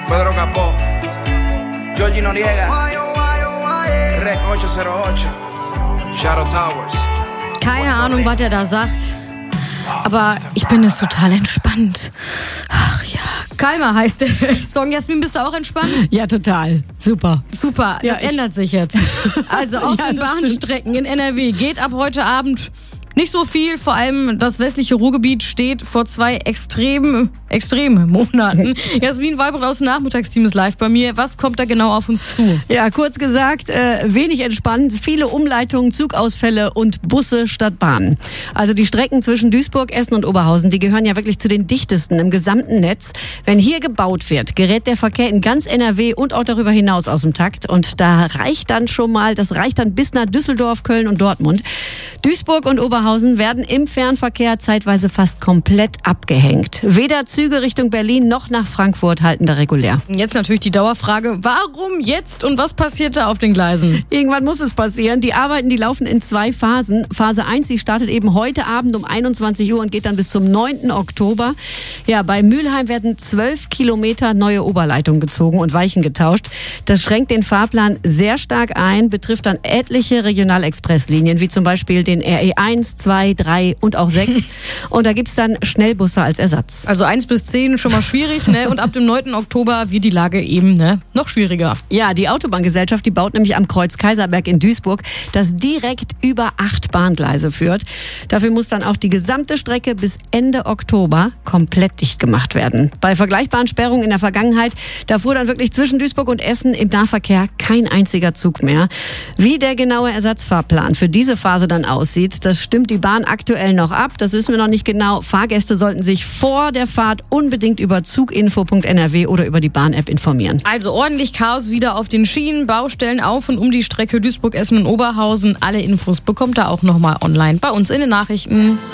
Pedro Capó, Georgie Noriega, Rec 808, Shadow Towers. Keine Ahnung, was er da sagt, aber ich bin jetzt total entspannt. Ach ja, Kalmar heißt der Song. Jasmin, bist du auch entspannt? Ja, total. Super. Super, Ja, das ändert sich jetzt. Also auf Ja, den das Bahnstrecken in NRW geht ab heute Abend nicht so viel. Vor allem das westliche Ruhrgebiet steht vor zwei extremen Monaten. Jasmin Weibroth aus dem Nachmittagsteam ist live bei mir. Was kommt da genau auf uns zu? Ja, kurz gesagt, wenig entspannt, viele Umleitungen, Zugausfälle und Busse statt Bahnen. Also die Strecken zwischen Duisburg, Essen und Oberhausen, die gehören ja wirklich zu den dichtesten im gesamten Netz. Wenn hier gebaut wird, gerät der Verkehr in ganz NRW und auch darüber hinaus aus dem Takt. Und das reicht dann bis nach Düsseldorf, Köln und Dortmund. Duisburg und Oberhausen werden im Fernverkehr zeitweise fast komplett abgehängt. Weder Züge Richtung Berlin noch nach Frankfurt halten da regulär. Jetzt natürlich die Dauerfrage, warum jetzt und was passiert da auf den Gleisen? Irgendwann muss es passieren. Die Arbeiten, die laufen in 2 Phasen. Phase 1, die startet eben heute Abend um 21 Uhr und geht dann bis zum 9. Oktober. Ja, bei Mülheim werden 12 Kilometer neue Oberleitungen gezogen und Weichen getauscht. Das schränkt den Fahrplan sehr stark ein, betrifft dann etliche Regionalexpresslinien, wie zum Beispiel den RE 1, 2, 3 und auch 6. Und da gibt's dann Schnellbusse als Ersatz. Also 1 bis 10 schon mal schwierig, ne? Und ab dem 9. Oktober wird die Lage eben noch schwieriger. Ja, die Autobahngesellschaft, die baut nämlich am Kreuz Kaiserberg in Duisburg, das direkt über 8 Bahngleise führt. Dafür muss dann auch die gesamte Strecke bis Ende Oktober komplett dicht gemacht werden. Bei vergleichbaren Sperrungen in der Vergangenheit, da fuhr dann wirklich zwischen Duisburg und Essen im Nahverkehr kein einziger Zug mehr. Wie der genaue Ersatzfahrplan für diese Phase dann aussieht, das stimmt die Bahn aktuell noch ab. Das wissen wir noch nicht genau. Fahrgäste sollten sich vor der Fahrt unbedingt über zuginfo.nrw oder über die Bahn-App informieren. Also ordentlich Chaos wieder auf den Schienen, Baustellen auf und um die Strecke Duisburg, Essen und Oberhausen. Alle Infos bekommt ihr auch nochmal online bei uns in den Nachrichten.